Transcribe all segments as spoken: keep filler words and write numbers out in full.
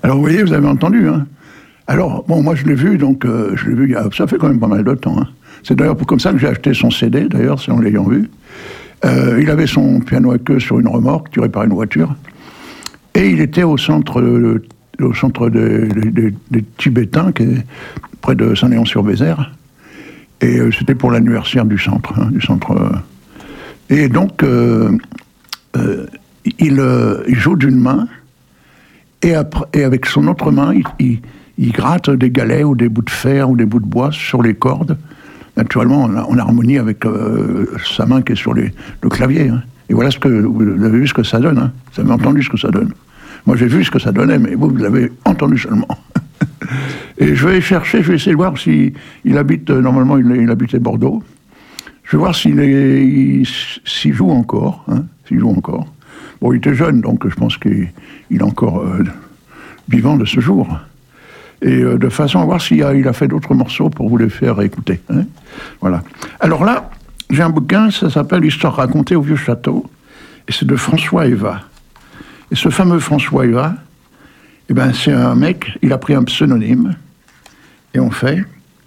Alors, vous voyez, vous avez entendu, hein. Alors, bon, moi, je l'ai vu, donc, euh, je l'ai vu, il y a, ça fait quand même pas mal de temps, hein. C'est d'ailleurs comme ça que j'ai acheté son C D, d'ailleurs, c'est en l'ayant vu. Euh, il avait son piano à queue sur une remorque, tiré par une voiture. Et il était au centre, euh, au centre des, des, des Tibétains, qui est près de Saint-Léon-sur-Vézère. Et euh, c'était pour l'anniversaire du centre. Hein, du centre euh. Et donc, euh, euh, il, euh, il joue d'une main, et, après, et avec son autre main, il, il, il gratte des galets ou des bouts de fer ou des bouts de bois sur les cordes, naturellement en, en harmonie avec euh, sa main qui est sur les, le clavier. Hein. Et voilà ce que, vous avez vu ce que ça donne, hein. Vous avez entendu ce que ça donne. Moi j'ai vu ce que ça donnait, mais vous, vous l'avez entendu seulement. Et je vais chercher, je vais essayer de voir s'il il habite, euh, normalement il, il habitait Bordeaux. Je vais voir s'il, est, il, s'il joue encore, hein, s'il joue encore. Bon, il était jeune, donc je pense qu'il il est encore euh, vivant de ce jour. Et euh, de façon à voir s'il a, il a fait d'autres morceaux pour vous les faire écouter. Hein. Voilà. Alors là, j'ai un bouquin, ça s'appelle « Histoire racontée au vieux château », et c'est de François Eva. Et ce fameux François Eva, eh ben, c'est un mec, il a pris un pseudonyme, et on fait,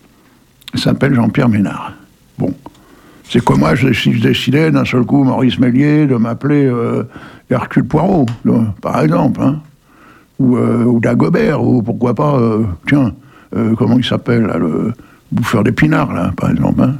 il s'appelle Jean-Pierre Ménard. Bon, c'est comme moi, je, si je décidais d'un seul coup, Maurice Méliès, de m'appeler euh, Hercule Poirot, là, par exemple, hein, ou, euh, ou Dagobert, ou pourquoi pas, euh, tiens, euh, comment il s'appelle, là, le bouffeur d'épinards, là, par exemple, hein.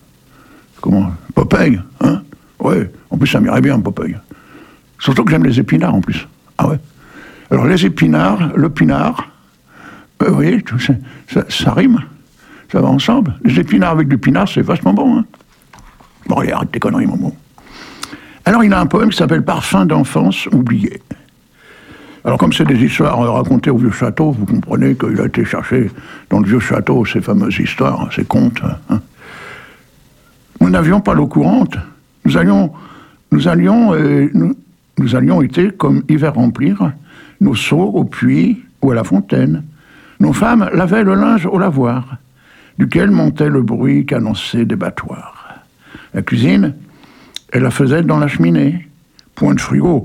Comment Popeye, hein. Ouais, en plus ça m'irait bien, Popeye. Surtout que j'aime les épinards, en plus. Ah ouais. Alors les épinards, le pinard, euh, vous voyez, ça, ça, ça rime, ça va ensemble. Les épinards avec du pinard, c'est vachement bon, hein. Bon, allez, arrête tes conneries, mon bon. Alors il a un poème qui s'appelle « Parfum d'enfance oublié ». Alors comme c'est des histoires racontées au vieux château, vous comprenez qu'il a été chercher dans le vieux château ces fameuses histoires, ces contes, hein. Nous n'avions pas l'eau courante. Nous allions, nous allions, euh, nous, nous allions été comme hiver remplir nos seaux au puits ou à la fontaine. Nos femmes lavaient le linge au lavoir, duquel montait le bruit qu'annonçaient des battoirs. La cuisine, elle la faisait dans la cheminée. Point de frigo,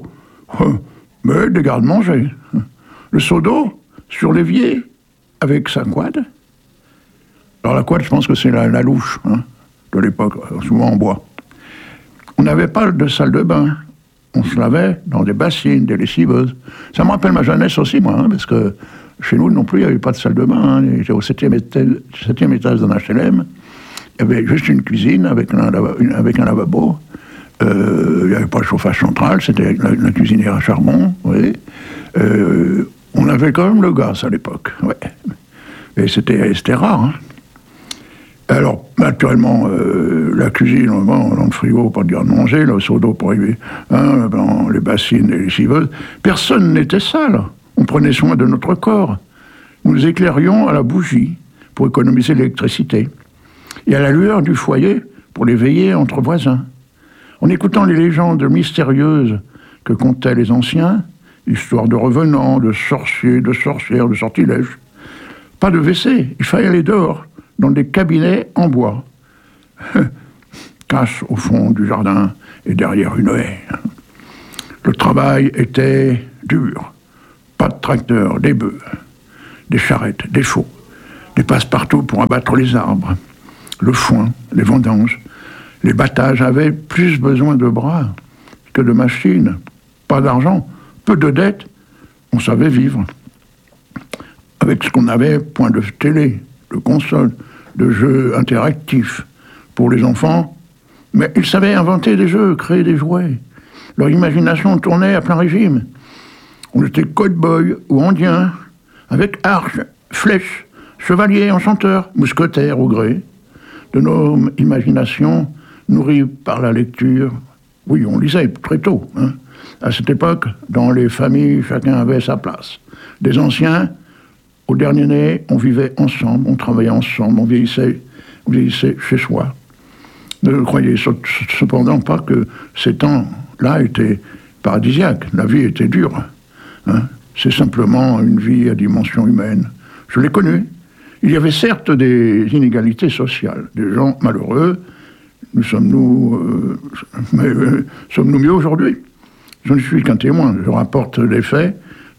mais des garde-manger. Le seau d'eau sur l'évier avec sa quad. Alors la quad, je pense que c'est la, la louche, hein, de l'époque, souvent en bois. On n'avait pas de salle de bain. On se lavait dans des bassines, des lessiveuses. Ça me rappelle ma jeunesse aussi, moi, hein, parce que chez nous non plus, il n'y avait pas de salle de bain. Hein. J'étais au septième étage, septième étage d'un H L M. Il y avait juste une cuisine avec un, avec un lavabo. Euh, il n'y avait pas de chauffage central, c'était la, la cuisinière à charbon. Oui. Euh, on avait quand même le gaz à l'époque. Ouais. Et c'était, c'était rare. Hein. Alors, naturellement, euh, la cuisine, bon, dans le frigo pour dire manger, le seau d'eau pour arriver, hein, dans les bassines et les lessiveuses, personne n'était sale. On prenait soin de notre corps. Nous nous éclairions à la bougie pour économiser l'électricité et à la lueur du foyer pour les veiller entre voisins. En écoutant les légendes mystérieuses que contaient les anciens, histoires de revenants, de sorciers, de sorcières, de sortilèges, pas de W C, il fallait aller dehors, dans des cabinets en bois, cache au fond du jardin et derrière une haie. Le travail était dur. Pas de tracteur, des bœufs, des charrettes, des chevaux, des passe-partout pour abattre les arbres, le foin, les vendanges. Les battages avaient plus besoin de bras que de machines. Pas d'argent, peu de dettes, on savait vivre. Avec ce qu'on avait, point de télé, de console, de jeux interactifs pour les enfants, mais ils savaient inventer des jeux, créer des jouets. Leur imagination tournait à plein régime. On était cow-boy ou indiens, avec arches, flèches, chevaliers, enchanteurs, mousquetaires au gré. De nos imaginations nourries par la lecture, oui, on lisait très tôt. Hein. À cette époque, dans les familles, chacun avait sa place. Des anciens, au dernier né, on vivait ensemble, on travaillait ensemble, on vieillissait, on vieillissait chez soi. Ne croyez cependant pas que ces temps-là étaient paradisiaques. La vie était dure. Hein. C'est simplement une vie à dimension humaine. Je l'ai connue. Il y avait certes des inégalités sociales, des gens malheureux. Nous sommes-nous, euh, mais euh, sommes-nous mieux aujourd'hui? Je ne suis qu'un témoin. Je rapporte les faits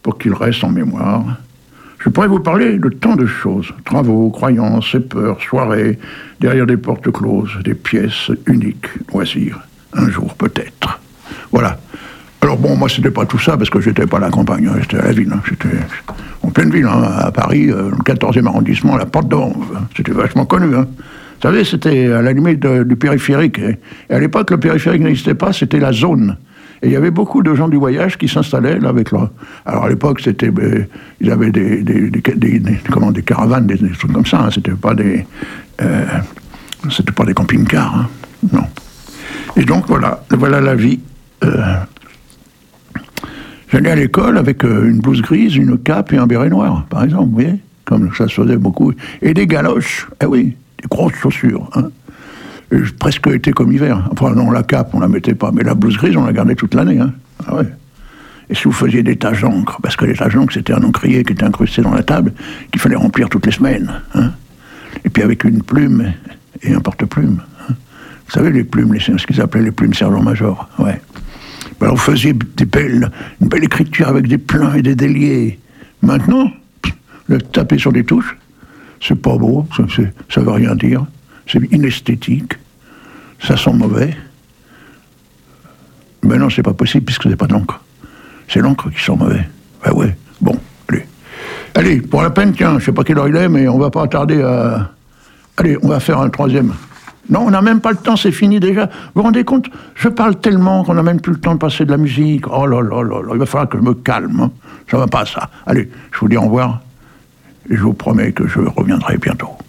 pour qu'il reste en mémoire. Je pourrais vous parler de tant de choses, travaux, croyances et peurs, soirées, derrière des portes closes, des pièces uniques, loisirs, un jour peut-être. Voilà. Alors bon, moi c'était pas tout ça, parce que j'étais pas à la campagne, hein, j'étais à la ville, hein, j'étais en pleine ville, hein, à Paris, euh, le quatorzième arrondissement, à la Porte d'Anve, c'était vachement connu, hein. Vous savez, c'était à la limite de, du périphérique, et, et à l'époque, le périphérique n'existait pas, c'était la zone. Et il y avait beaucoup de gens du voyage qui s'installaient là avec leur... Alors à l'époque, c'était, euh, ils avaient des, des, des, des, des, comment, des caravanes, des, des trucs comme ça. Hein, c'était pas des, euh, c'était pas des camping-cars, hein, non. Et donc voilà, voilà la vie. Euh, j'allais à l'école avec euh, une blouse grise, une cape et un béret noir, par exemple, vous voyez, comme ça se faisait beaucoup, et des galoches. Eh oui, des grosses chaussures, hein. J'ai presque été comme hiver. Enfin, non, la cape, on la mettait pas, mais la blouse grise, on la gardait toute l'année. Hein. Ah ouais. Et si vous faisiez des taches d'encre, parce que les taches d'encre, c'était un encrier qui était incrusté dans la table, qu'il fallait remplir toutes les semaines. Hein. Et puis avec une plume et un porte-plume. Hein. Vous savez, les plumes, les, ce qu'ils appelaient les plumes sergent-major. Ouais. Alors vous faisiez des belles, une belle écriture avec des pleins et des déliés. Maintenant, le taper sur des touches, c'est pas beau, ça, ça veut rien dire. C'est inesthétique, ça sent mauvais. Mais non, c'est pas possible puisque c'est pas de l'encre. C'est l'encre qui sent mauvais. Ben ouais, bon, allez. Allez, pour la peine, tiens, je sais pas quelle heure il est, mais on va pas tarder à... Allez, on va faire un troisième. Non, on n'a même pas le temps, c'est fini déjà. Vous vous rendez compte? Je parle tellement qu'on n'a même plus le temps de passer de la musique. Oh là là là là, il va falloir que je me calme. Hein. Ça va pas, ça. Allez, je vous dis au revoir. Et je vous promets que je reviendrai bientôt.